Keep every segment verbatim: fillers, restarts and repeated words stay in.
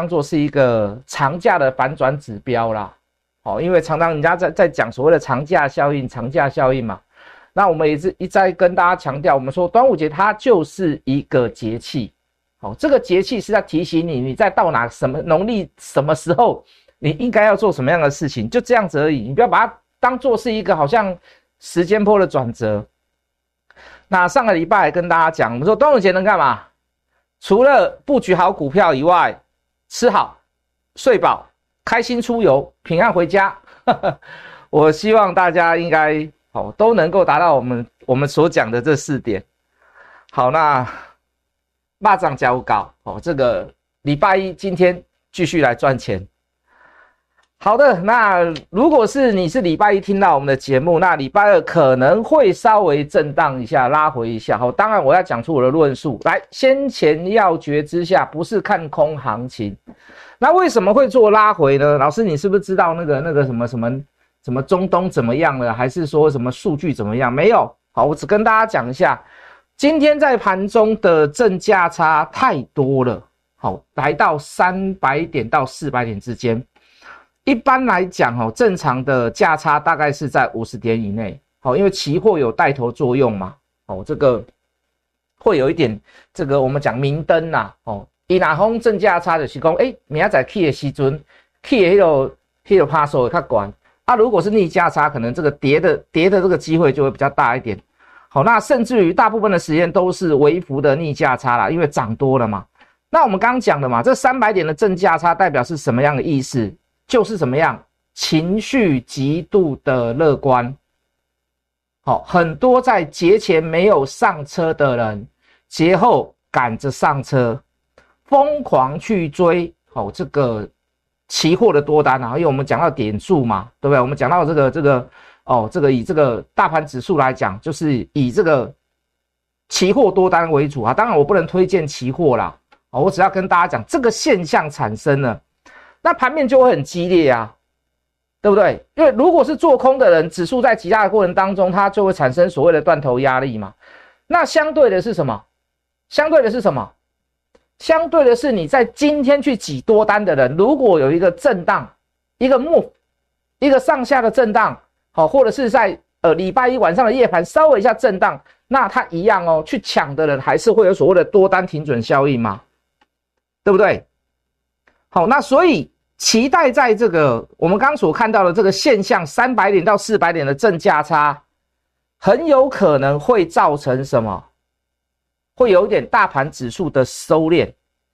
当做是一个长假的反转指标啦。好，因为常常人家在在讲所谓的长假效应，长假效应嘛。那我们也是一再跟大家强调，我们说端午节它就是一个节气。好，这个节气是在提醒你，你在到哪什么农历什么时候，你应该要做什么样的事情，就这样子而已。你不要把它当做是一个好像时间波的转折。那上个礼拜跟大家讲，我们说端午节能干嘛？除了布局好股票以外，吃好、睡饱、开心出游、平安回家。我希望大家应该好都能够达到我们我们所讲的这四点。好，那蚂蚱加五搞哦，这个礼拜一今天继续来赚钱。好的，那如果是你是礼拜一听到我们的节目，那礼拜二可能会稍微震荡一下，拉回一下。好，当然我要讲出我的论述来。先前要诀之下，不是看空行情。那为什么会做拉回呢？老师，你是不是知道那个那个什么什么什么中东怎么样了？还是说什么数据怎么样？没有。好，我只跟大家讲一下，今天在盘中的正价差太多了。好，来到三百点到四百点之间。一般来讲，哦，正常的价差大概是在五十点以内。好，因为期货有带头作用嘛。哦，这个会有一点，这个我们讲明灯啦。哦，伊若讲正价差就是讲，诶，明仔载起的时阵，起的迄个迄个趴数会较悬。啊，如果是逆价差，可能这个跌的跌的这个机会就会比较大一点。好，那甚至于大部分的时间都是微幅的逆价差啦，因为涨多了嘛。那我们刚刚讲的嘛，这三百点的正价差代表是什么样的意思？就是怎么样，情绪极度的乐观。好，很多在节前没有上车的人，节后赶着上车，疯狂去追。好，这个期货的多单啊，因为我们讲到点数嘛，对不对？我们讲到这个这个哦，这个以这个大盘指数来讲，就是以这个期货多单为主啊。当然我不能推荐期货啦，哦，我只要跟大家讲这个现象产生了。那盘面就会很激烈啊，对不对？因为如果是做空的人，指数在急拉的过程当中，它就会产生所谓的断头压力嘛。那相对的是什么？相对的是什么？相对的是你在今天去挤多单的人，如果有一个震荡，一个 move， 一个上下的震荡，好，或者是在呃礼拜一晚上的夜盘稍微一下震荡，那它一样哦，去抢的人还是会有所谓的多单停准效应嘛，对不对？好，那所以期待在这个我们刚刚所看到的这个现象，三百点到四百点的正价差，很有可能会造成什么？会有一点大盘指数的收敛，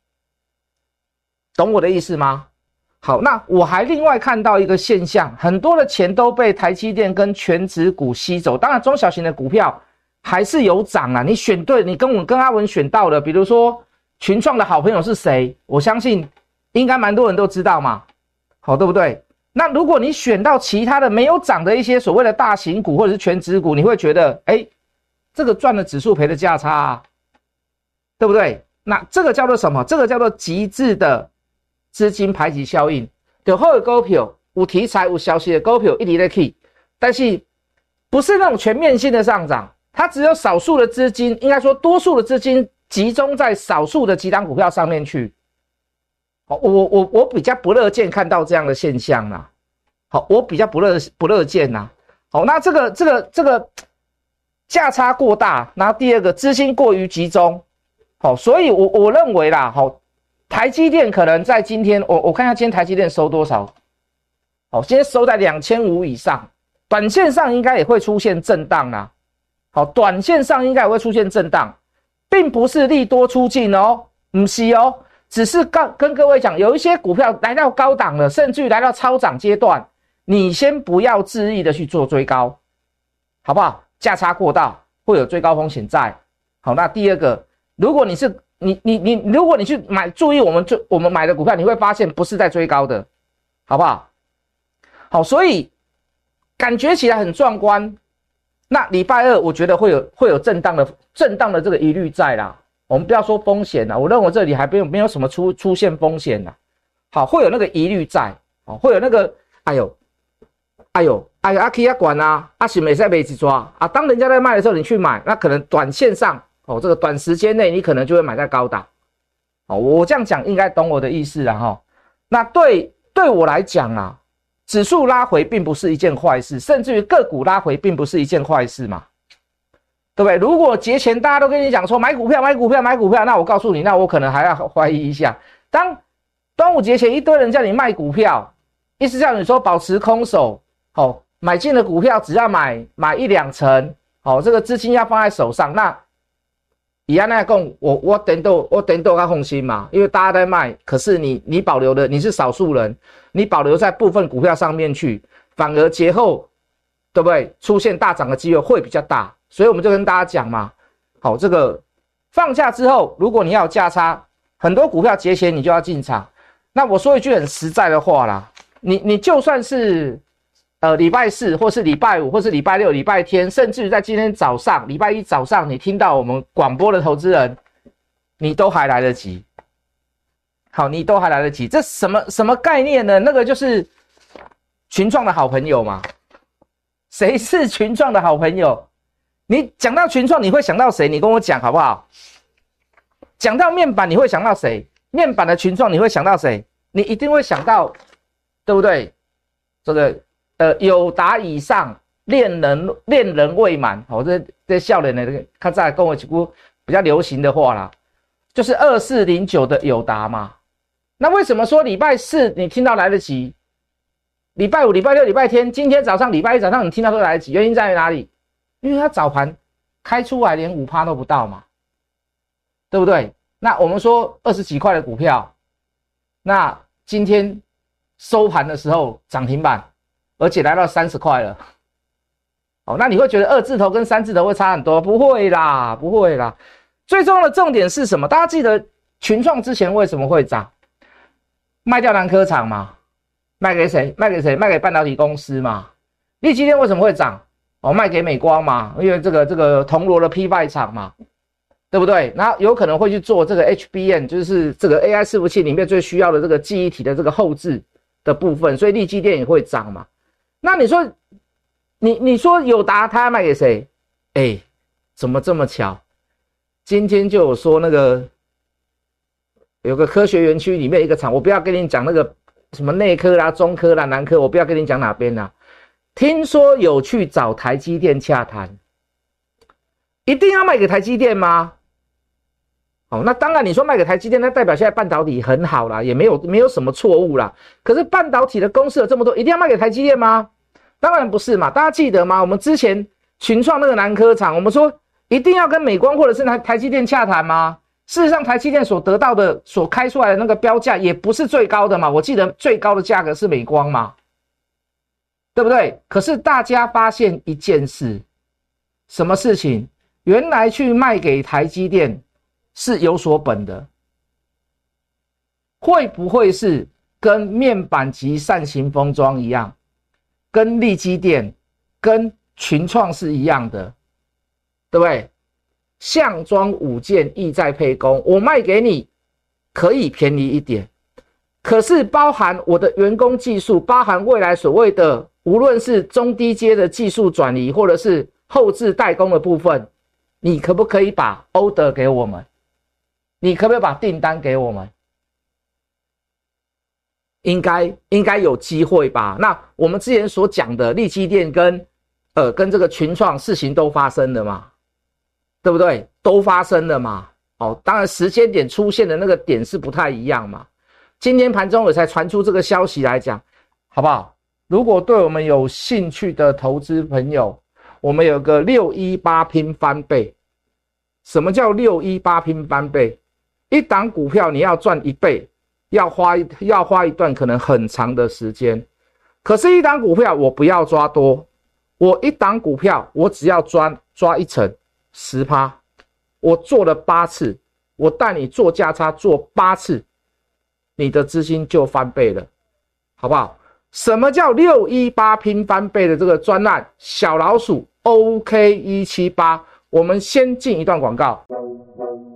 懂我的意思吗？好，那我还另外看到一个现象，很多的钱都被台积电跟全指股吸走，当然中小型的股票还是有涨啊。你选对，你跟我跟阿文选到的，比如说群创的好朋友是谁？我相信应该蛮多人都知道嘛，好，对不对？那如果你选到其他的没有涨的一些所谓的大型股或者是全指股，你会觉得，哎，这个赚了指数赔的价差啊，对不对？那这个叫做什么？这个叫做极致的资金排挤效应。就好的股票，有题材、有消息的股票一直在起，但是不是那种全面性的上涨，它只有少数的资金，应该说多数的资金集中在少数的几档股票上面去。好，我我我比较不乐见看到这样的现象啦。好，我比较不乐不乐见呐。好，那这个这个这个价差过大，然后第二个资金过于集中。好，所以我我认为啦，好，台积电可能在今天，我我看一下今天台积电收多少。好，今天收在两千五百以上，短线上应该也会出现震荡啦。好，短线上应该也会出现震荡，并不是利多出尽哦，不是哦。只是跟跟各位讲，有一些股票来到高档了，甚至于来到超涨阶段，你先不要恣意的去做追高，好不好？价差过大会有追高风险在。好，那第二个，如果你是你你你，如果你去买，注意我们追我们买的股票，你会发现不是在追高的，好不好？好，所以感觉起来很壮观。那礼拜二我觉得会有会有震荡的震荡的这个疑虑在啦。我们不要说风险啦，我认为这里还没有没有什么出出现风险啦。好，会有那个疑虑在，哦，会有那个，哎呦，哎呦，哎呦，阿 K 啊管啊，阿是没在没去抓啊。当人家在卖的时候，你去买，那可能短线上，哦，这个短时间内你可能就会买在高档， 哦，我这样讲应该懂我的意思啦哈。那对对我来讲啊，指数拉回并不是一件坏事，甚至于个股拉回并不是一件坏事嘛，对不对？如果节前大家都跟你讲说买股票买股票买股票，那我告诉你，那我可能还要怀疑一下。当端午节前一堆人叫你卖股票，意思叫你说保持空手，哦，买进的股票只要买买一两成，哦，这个资金要放在手上，那以安那讲，我我等到我等到他放心嘛，因为大家在卖，可是你你保留的你是少数人，你保留在部分股票上面去，反而节后对不对出现大涨的机会会比较大，所以我们就跟大家讲嘛，好，这个放假之后，如果你要有价差，很多股票节前你就要进场。那我说一句很实在的话啦，你你就算是呃，礼拜四，或是礼拜五，或是礼拜六、礼拜天，甚至于在今天早上、礼拜一早上，你听到我们广播的投资人，你都还来得及。好，你都还来得及，这什么什么概念呢？那个就是群创的好朋友嘛。谁是群创的好朋友？你讲到群创，你会想到谁？你跟我讲好不好？讲到面板，你会想到谁？面板的群创，你会想到谁？你一定会想到，对不对？这个。呃，友达以上，恋人恋人未满，好、哦，这这笑脸的，看再跟我一句比较流行的话啦，就是二四零九的友达嘛。那为什么说礼拜四你听到来得及，礼拜五、礼拜六、礼拜天，今天早上、礼拜一早上你听到都来得及？原因在于哪里？因为它早盘开出来连 百分之五 都不到嘛，对不对？那我们说二十几块的股票，那今天收盘的时候涨停板。而且来到三十块了，哦，那你会觉得二字头跟三字头会差很多？不会啦，不会啦。最重要的重点是什么？大家记得群创之前为什么会涨？卖掉南科厂嘛，卖给谁？卖给谁？卖给半导体公司嘛。力积电为什么会涨？哦，卖给美光嘛，因为这个这个铜锣的 P 五 厂嘛，对不对？然后有可能会去做这个 H B M， 就是这个 A I 伺服器里面最需要的这个记忆体的这个后置的部分，所以力积电也会涨嘛。那你说，你你说友达他要卖给谁？哎，怎么这么巧？今天就有说那个有个科学园区里面一个厂，我不要跟你讲那个什么内科啦、中科啦、南科，我不要跟你讲哪边啦。听说有去找台积电洽谈，一定要卖给台积电吗？哦，那当然，你说卖给台积电，那代表现在半导体很好啦，也没有没有什么错误啦。可是半导体的公司有这么多，一定要卖给台积电吗？当然不是嘛。大家记得吗？我们之前群创那个南科厂，我们说一定要跟美光或者是台台积电洽谈吗？事实上，台积电所得到的、所开出来的那个标价也不是最高的嘛。我记得最高的价格是美光嘛，对不对？可是大家发现一件事，什么事情？原来去卖给台积电是有所本的，会不会是跟面板及扇形封装一样，跟力积电、跟群创是一样的，对不对？项庄舞剑，意在沛公。我卖给你可以便宜一点，可是包含我的员工技术，包含未来所谓的无论是中低阶的技术转移，或者是后置代工的部分，你可不可以把 order 给我们？你可不可以把订单给我们？应该应该有机会吧？那我们之前所讲的力积电跟呃跟这个群创事情都发生了嘛，对不对？都发生了嘛。哦，当然时间点出现的那个点是不太一样嘛。今天盘中我才传出这个消息来讲，好不好？如果对我们有兴趣的投资朋友，我们有个六一八拼翻倍。什么叫六一八拼翻倍？一档股票你要赚一倍，要花要花一段可能很长的时间。可是，一档股票我不要抓多，我一档股票我只要抓抓一成 百分之十， 我做了八次，我带你做价差做八次，你的资金就翻倍了，好不好？什么叫六一八拼翻倍的这个专案？小老鼠 O K 一七八，我们先进一段广告。